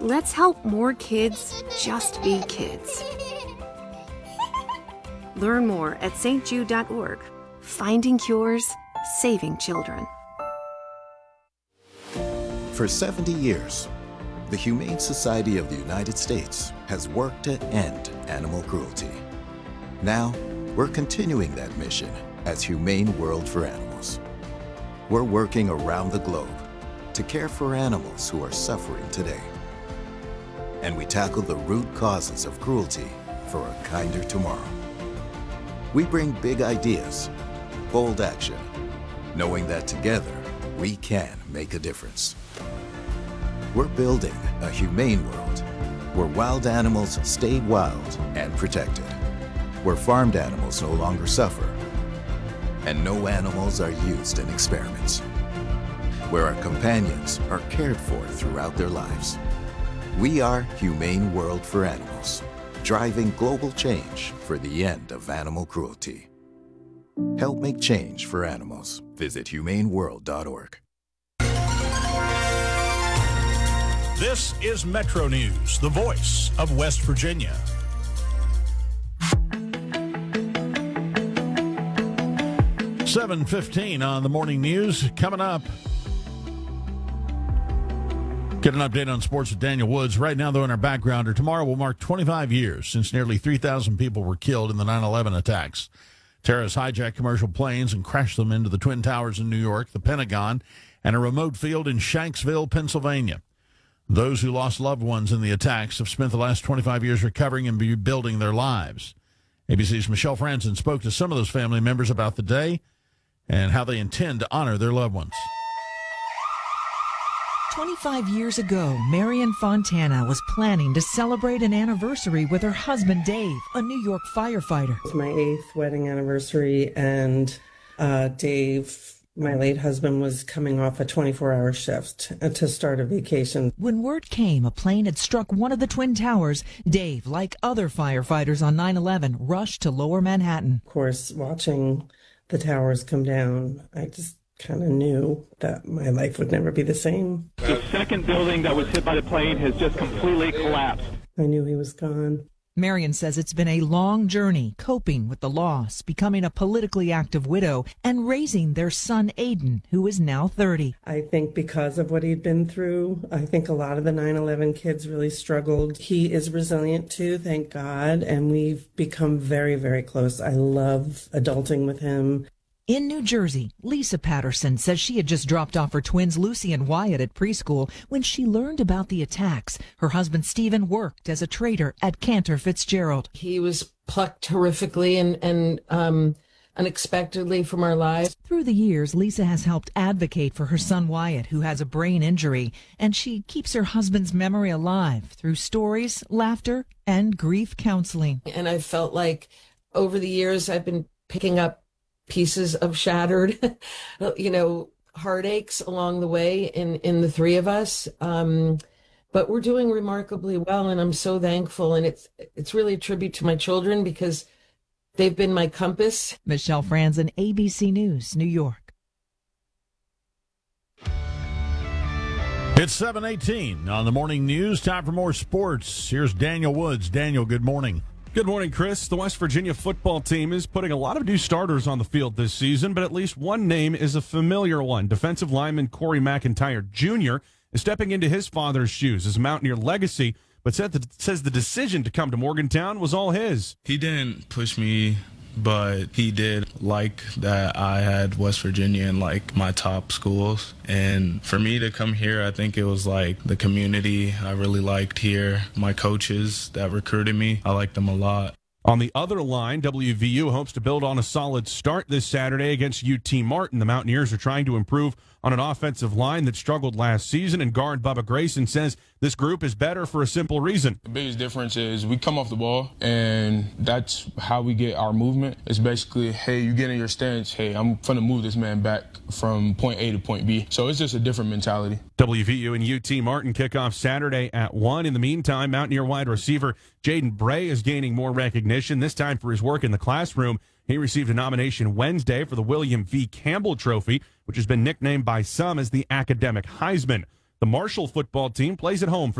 Let's help more kids just be kids. Learn more at stjude.org. Finding cures, saving children. For 70 years, the Humane Society of the United States has worked to end animal cruelty. Now, we're continuing that mission as Humane World for Animals. We're working around the globe to care for animals who are suffering today. And we tackle the root causes of cruelty for a kinder tomorrow. We bring big ideas, bold action, knowing that together we can make a difference. We're building a humane world where wild animals stay wild and protected, where farmed animals no longer suffer, and no animals are used in experiments, where our companions are cared for throughout their lives. We are Humane World for Animals, driving global change for the end of animal cruelty. Help make change for animals. Visit humaneworld.org. This is Metro News, the voice of West Virginia. $7:15 on the morning news. Coming up, get an update on sports with Daniel Woods. Right now, though, in our backgrounder, tomorrow will mark 25 years since nearly 3,000 people were killed in the 9/11 attacks. Terrorists hijacked commercial planes and crashed them into the Twin Towers in New York, the Pentagon, and a remote field in Shanksville, Pennsylvania. Those who lost loved ones in the attacks have spent the last 25 years recovering and rebuilding their lives. ABC's Michelle Franzen spoke to some of those family members about the day and how they intend to honor their loved ones. 25 years ago, Marion Fontana was planning to celebrate an anniversary with her husband, Dave, a New York firefighter. It was my 8th wedding anniversary, and Dave, my late husband, was coming off a 24-hour shift to start a vacation. When word came a plane had struck one of the Twin Towers, Dave, like other firefighters on 9/11, rushed to Lower Manhattan. Of course, watching the towers come down, I just kind of knew that my life would never be the same. The second building that was hit by the plane has just completely collapsed. I knew he was gone. Marion says it's been a long journey coping with the loss, becoming a politically active widow, and raising their son Aiden, who is now 30. I think because of what he'd been through, I think a lot of the 9/11 kids really struggled. He is resilient too, thank God, and we've become very, very close. I love adulting with him. In New Jersey, Lisa Patterson says she had just dropped off her twins Lucy and Wyatt at preschool when she learned about the attacks. Her husband Stephen worked as a trader at Cantor Fitzgerald. He was plucked horrifically and unexpectedly from our lives. Through the years, Lisa has helped advocate for her son Wyatt, who has a brain injury, and she keeps her husband's memory alive through stories, laughter, and grief counseling. And I felt like over the years I've been picking up pieces of shattered, heartaches along the way in the three of us. But we're doing remarkably well, and I'm so thankful. And it's really a tribute to my children because they've been my compass. Michelle Franzen, ABC News, New York. It's 7:18 on the morning news. Time for more sports. Here's Daniel Woods. Daniel, good morning. Good morning, Chris. The West Virginia football team is putting a lot of new starters on the field this season, but at least one name is a familiar one. Defensive lineman Corey McIntyre Jr. is stepping into his father's shoes as a Mountaineer legacy, but says the decision to come to Morgantown was all his. He didn't push me, but he did like that I had West Virginia in like my top schools. And for me to come here, I think it was like the community I really liked here. My coaches that recruited me, I liked them a lot. On the other line, WVU hopes to build on a solid start this Saturday against UT Martin. The Mountaineers are trying to improve on an offensive line that struggled last season, and guard Bubba Grayson says this group is better for a simple reason. The biggest difference is we come off the ball, and that's how we get our movement. It's basically, hey, you get in your stance, hey, I'm going to move this man back from point A to point B. So it's just a different mentality. WVU and UT Martin kick off Saturday at 1. In the meantime, Mountaineer wide receiver Jaden Bray is gaining more recognition, this time for his work in the classroom. He received a nomination Wednesday for the William V. Campbell Trophy, which has been nicknamed by some as the Academic Heisman. The Marshall football team plays at home for